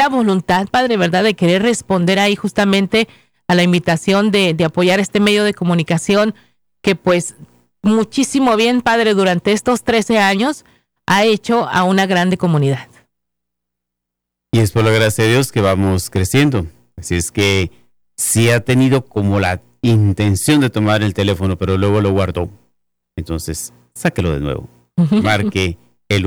la voluntad, Padre, ¿verdad?, de querer responder ahí justamente a la invitación de apoyar este medio de comunicación que pues muchísimo bien, Padre, durante estos 13 años ha hecho a una grande comunidad. Y es por la gracia de Dios que vamos creciendo. Así es que sí ha tenido como la intención de tomar el teléfono, pero luego lo guardó. Entonces, sáquelo de nuevo. Marque el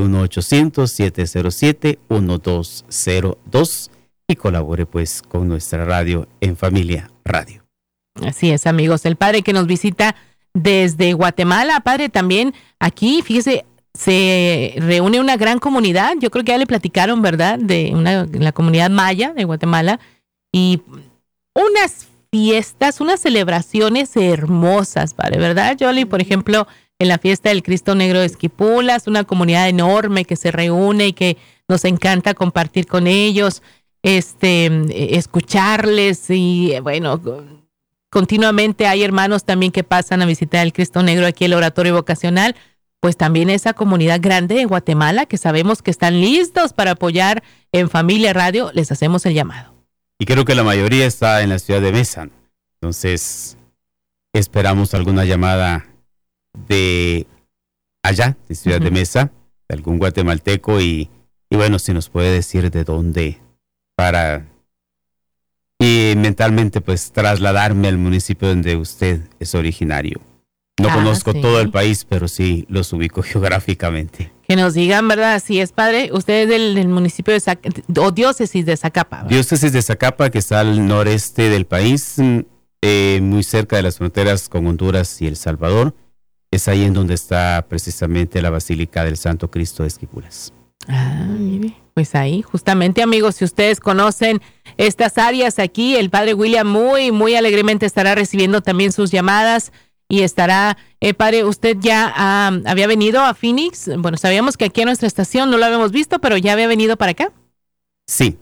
1-800-707-1202 y colabore pues con nuestra radio En Familia Radio. Así es, amigos. El Padre que nos visita desde Guatemala, Padre, también aquí, fíjese, se reúne una gran comunidad. Yo creo que ya le platicaron, ¿verdad?, de la comunidad maya de Guatemala, y unas fiestas, unas celebraciones hermosas, Padre, ¿verdad, Yoli? Por ejemplo, en la fiesta del Cristo Negro de Esquipulas, una comunidad enorme que se reúne y que nos encanta compartir con ellos, escucharles, y bueno, continuamente hay hermanos también que pasan a visitar el Cristo Negro aquí, el oratorio vocacional. Pues también esa comunidad grande de Guatemala que sabemos que están listos para apoyar En Familia Radio, les hacemos el llamado. Y creo que la mayoría está en la ciudad de Mesa. Entonces, esperamos alguna llamada de allá, de Ciudad de Mesa, de algún guatemalteco, y bueno, si nos puede decir de dónde, para y mentalmente pues trasladarme al municipio donde usted es originario. No conozco todo el país, pero sí los ubico geográficamente. Que nos digan, ¿verdad? Así es, Padre. Usted es del municipio de o diócesis de Zacapa, ¿verdad? Diócesis de Zacapa, que está al noreste del país, muy cerca de las fronteras con Honduras y El Salvador. Es ahí en donde está precisamente la Basílica del Santo Cristo de Esquipulas. Mire, pues ahí, justamente, amigos, si ustedes conocen estas áreas aquí, el Padre William muy, muy alegremente estará recibiendo también sus llamadas. Y estará, Padre, usted ya había venido a Phoenix. Bueno, sabíamos que aquí en nuestra estación no lo habíamos visto, pero ya había venido para acá. Sí,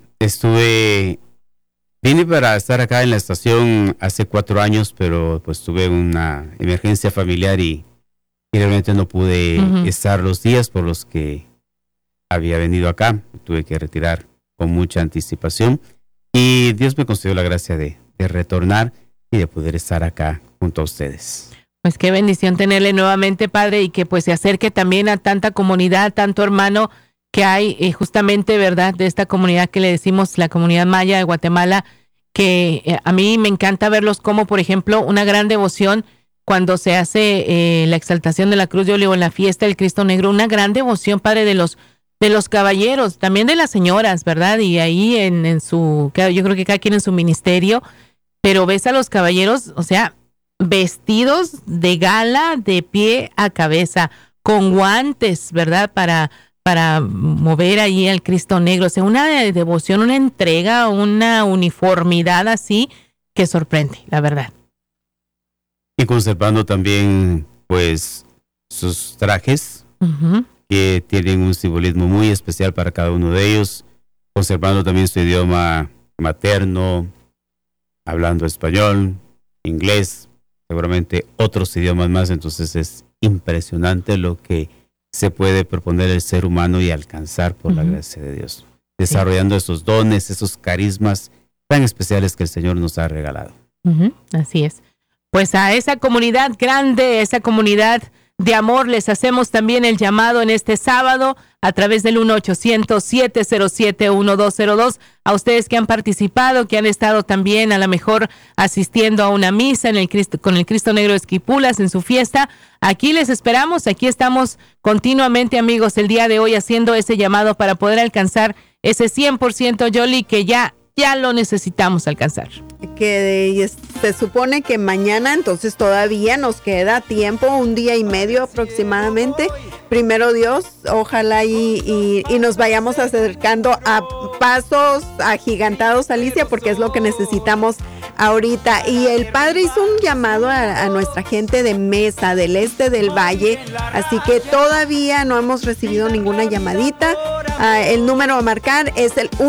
vine para estar acá en la estación hace 4 años, pero pues tuve una emergencia familiar y realmente no pude estar los días por los que había venido acá. Tuve que retirar con mucha anticipación y Dios me concedió la gracia de retornar y de poder estar acá junto a ustedes. Pues qué bendición tenerle nuevamente, Padre, y que pues se acerque también a tanta comunidad, tanto hermano que hay justamente, ¿verdad?, de esta comunidad que le decimos la comunidad maya de Guatemala, que a mí me encanta verlos como, por ejemplo, una gran devoción cuando se hace la exaltación de la cruz de olivo en la fiesta del Cristo Negro, una gran devoción, Padre, de los caballeros, también de las señoras, ¿verdad? Y ahí en su, yo creo que cada quien en su ministerio, pero ves a los caballeros, o sea, vestidos de gala de pie a cabeza, con guantes, ¿verdad?, para mover ahí al Cristo Negro. O sea, una devoción, una entrega, una uniformidad así que sorprende, la verdad. Y conservando también, pues, sus trajes, que tienen un simbolismo muy especial para cada uno de ellos, conservando también su idioma materno, hablando español, inglés, seguramente otros idiomas más. Entonces es impresionante lo que se puede proponer el ser humano y alcanzar por la gracia de Dios, desarrollando esos dones, esos carismas tan especiales que el Señor nos ha regalado. Así es. Pues a esa comunidad grande, esa comunidad de amor, les hacemos también el llamado en este sábado a través del 1-800-707-1202. A ustedes que han participado, que han estado también a lo mejor asistiendo a una misa con el Cristo Negro de Esquipulas en su fiesta. Aquí les esperamos, aquí estamos continuamente, amigos, el día de hoy haciendo ese llamado para poder alcanzar ese 100%, Yoli, que ya lo necesitamos alcanzar. Que se supone que mañana, entonces todavía nos queda tiempo, 1 día y medio aproximadamente. Primero Dios, ojalá y nos vayamos acercando a pasos agigantados, Alicia, porque es lo que necesitamos ahorita. Y el Padre hizo un llamado a nuestra gente de Mesa, del este del valle, así que todavía no hemos recibido ninguna llamadita. El número a marcar es el